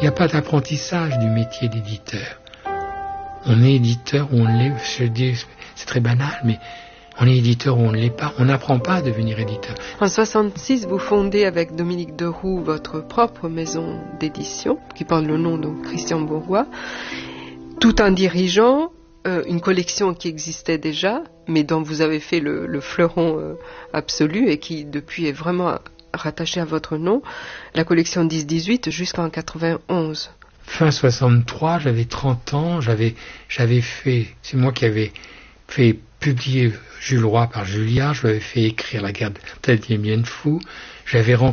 n'y a pas d'apprentissage du métier d'éditeur. On est éditeur ou on l'est, je dis, c'est très banal, mais on est éditeur ou on ne l'est pas. On n'apprend pas à devenir éditeur. En 1966, vous fondez avec Dominique Deroux votre propre maison d'édition, qui porte le nom de Christian Bourgois, tout en dirigeant une collection qui existait déjà, mais dont vous avez fait le fleuron absolu et qui depuis est vraiment rattachée à votre nom, la collection 10-18 jusqu'en 91. Fin 63, j'avais 30 ans, j'avais fait, c'est moi qui avais fait publier Jules Roy par Julia, je lui avais fait écrire La guerre d'Adien Bien Fou, j'avais